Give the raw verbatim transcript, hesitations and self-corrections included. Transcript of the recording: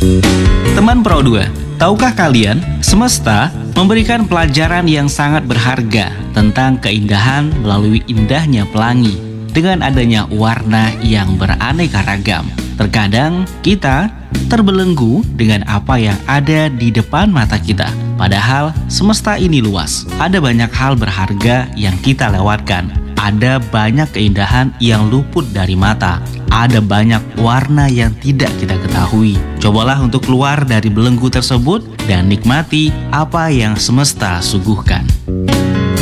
Teman Pro dua, tahukah kalian, semesta memberikan pelajaran yang sangat berharga tentang keindahan melalui indahnya pelangi dengan adanya warna yang beraneka ragam. Terkadang kita terbelenggu dengan apa yang ada di depan mata kita. Padahal semesta ini luas. Ada banyak hal berharga yang kita lewatkan. Ada banyak keindahan yang luput dari mata. Ada banyak warna yang tidak kita ketahui. Cobalah untuk keluar dari belenggu tersebut dan nikmati apa yang semesta suguhkan.